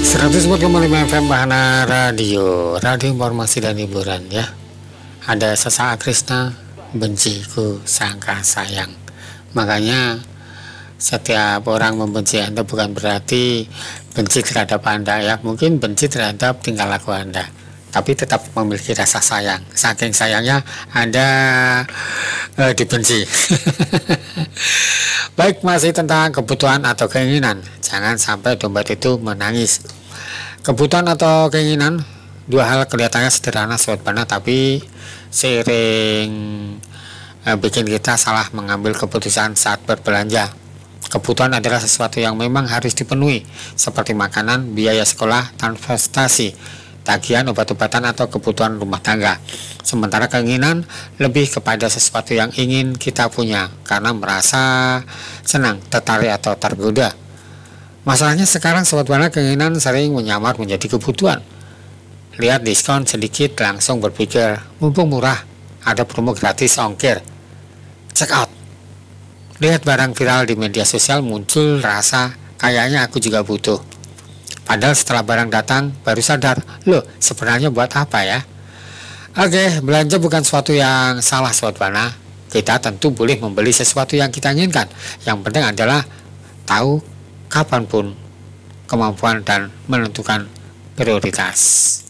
104,5 FM Bahana Radio, radio informasi dan hiburan ya. Ada sesaat Krishna, benciku sangka sayang. Makanya setiap orang membenci Anda bukan berarti benci terhadap Anda ya. Mungkin benci terhadap tingkah laku Anda, tapi tetap memiliki rasa sayang. Saking sayangnya Anda dibenci. Baik, masih tentang kebutuhan atau keinginan. Jangan sampai dompet itu menangis. Kebutuhan atau keinginan, dua hal kelihatannya sederhana sobat Bana, tapi seiring bikin kita salah mengambil keputusan saat berbelanja. Kebutuhan adalah sesuatu yang memang harus dipenuhi, seperti makanan, biaya sekolah, transportasi, tagihan obat-obatan atau kebutuhan rumah tangga. Sementara keinginan lebih kepada sesuatu yang ingin kita punya karena merasa senang, tertarik atau tergoda. Masalahnya sekarang sobat Bana, keinginan sering menyamar menjadi kebutuhan. Lihat diskon sedikit langsung berpikir mumpung murah, ada promo gratis ongkir, check out. Lihat barang viral di media sosial, muncul rasa kayaknya aku juga butuh. Padahal setelah barang datang baru sadar, loh sebenarnya buat apa ya? Oke, belanja bukan sesuatu yang salah sobat Bana. Kita tentu boleh membeli sesuatu yang kita inginkan. Yang penting adalah tahu kapanpun kemampuan dan menentukan prioritas.